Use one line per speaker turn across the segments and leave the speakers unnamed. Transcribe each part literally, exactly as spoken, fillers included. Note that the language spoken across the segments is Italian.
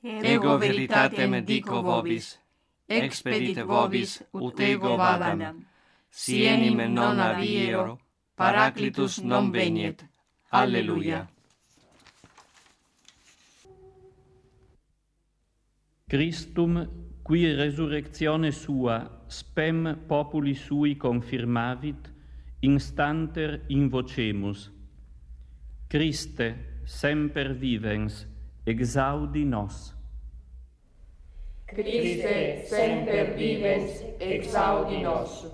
ego veritatem dico vobis, expedit vobis ut ego vadam, si enim non aviero, Paraclitus non veniet. Alleluia.
Christum, qui resurrectione sua spem populi sui confirmavit, instanter invocemus. Christe, semper vivens, exaudi nos.
Christe, semper vivens, exaudi nos.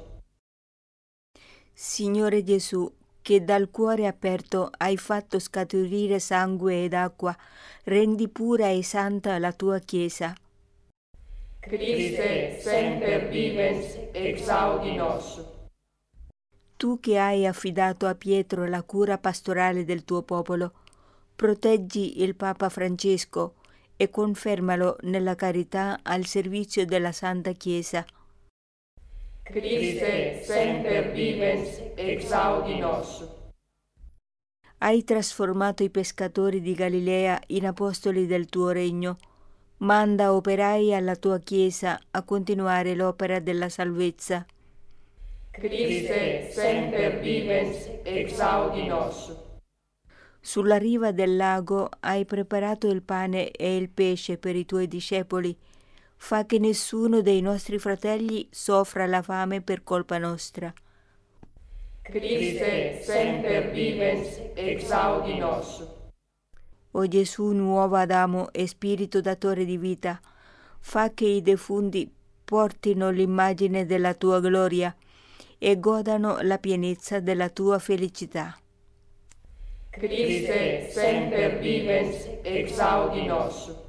Signore Gesù, che dal cuore aperto hai fatto scaturire sangue ed acqua, rendi pura e santa la tua Chiesa.
Christe, semper vivens, exaudi nos.
Tu che hai affidato a Pietro la cura pastorale del tuo popolo, proteggi il Papa Francesco e confermalo nella carità al servizio della Santa Chiesa.
Christe, semper vivens, exaudi nos.
Hai trasformato i pescatori di Galilea in apostoli del tuo regno. Manda operai alla tua Chiesa a continuare l'opera della salvezza.
Christe, semper vivens, exaudi nos.
Sulla riva del lago hai preparato il pane e il pesce per i tuoi discepoli. Fa che nessuno dei nostri fratelli soffra la fame per colpa nostra.
Christe, semper vivens, exaudi nos.
O Gesù, nuovo Adamo e Spirito datore di vita, fa che i defunti portino l'immagine della tua gloria e godano la pienezza della tua felicità.
Christe, semper vivens, exaudi nos.